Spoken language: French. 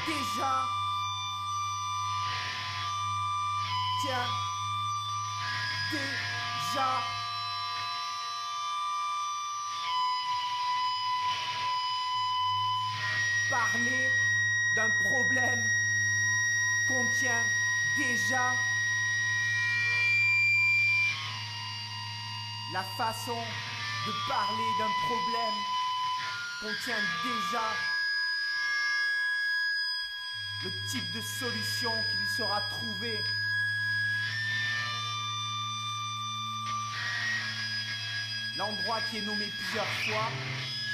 déjà. Tiens, déjà. Parler d'un problème contient déjà la façon de parler d'un problème contient déjà le type de solution qui lui sera trouvée. L'endroit qui est nommé plusieurs fois